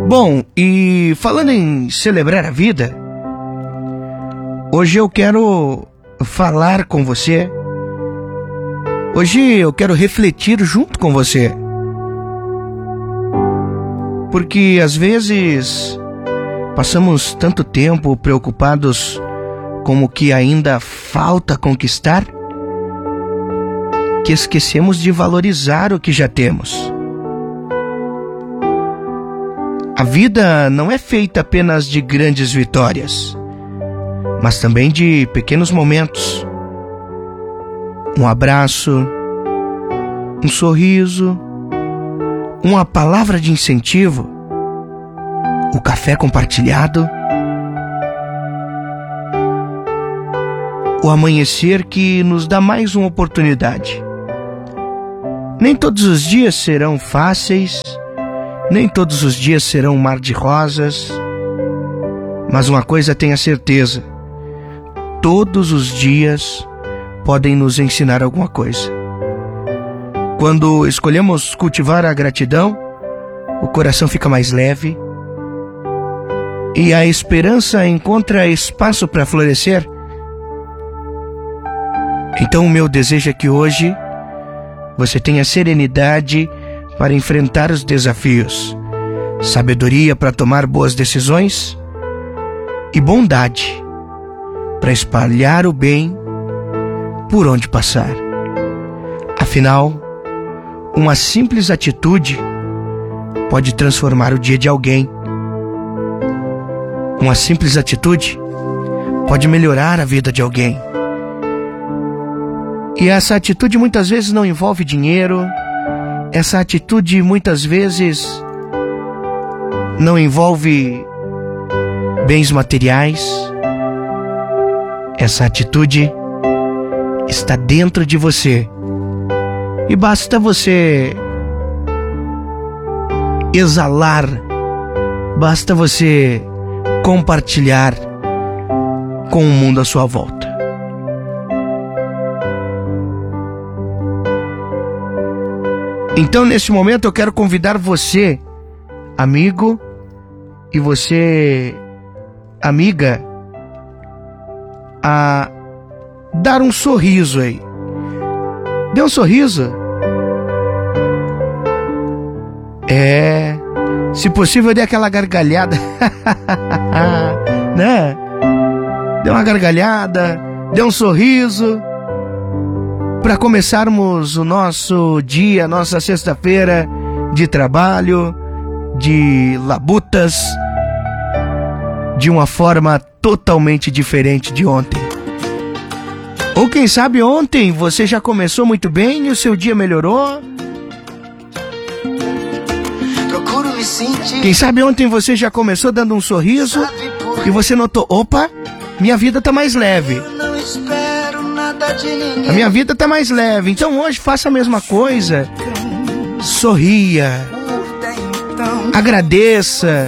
Bom, e falando em celebrar a vida, hoje eu quero falar com você. Hoje eu quero refletir junto com você. Porque às vezes passamos tanto tempo preocupados com o que ainda falta conquistar, que esquecemos de valorizar o que já temos. A vida não é feita apenas de grandes vitórias, mas também de pequenos momentos. Um abraço, um sorriso, uma palavra de incentivo, o café compartilhado, o amanhecer que nos dá mais uma oportunidade. Nem todos os dias serão fáceis, nem todos os dias serão um mar de rosas, mas uma coisa tenha certeza: todos os dias podem nos ensinar alguma coisa. Quando escolhemos cultivar a gratidão, o coração fica mais leve e a esperança encontra espaço para florescer. Então o meu desejo é que hoje você tenha serenidade para enfrentar os desafios, sabedoria para tomar boas decisões e bondade para espalhar o bem por onde passar. Afinal, uma simples atitude pode transformar o dia de alguém. Uma simples atitude pode melhorar a vida de alguém. E essa atitude muitas vezes não envolve dinheiro. Essa atitude muitas vezes não envolve bens materiais. Essa atitude está dentro de você. E basta você exalar, basta você compartilhar com o mundo à sua volta. Então, nesse momento, eu quero convidar você, amigo, e você, amiga, a dar um sorriso aí. Dê um sorriso. Se possível, dê aquela gargalhada. Né? Dê uma gargalhada, dê um sorriso, para começarmos o nosso dia, nossa sexta-feira de trabalho, de labutas, de uma forma totalmente diferente de ontem. Ou quem sabe ontem você já começou muito bem e o seu dia melhorou. Quem sabe ontem você já começou dando um sorriso e você notou: opa, minha vida tá mais leve. A minha vida tá mais leve. Então hoje faça a mesma coisa. Sorria. Agradeça.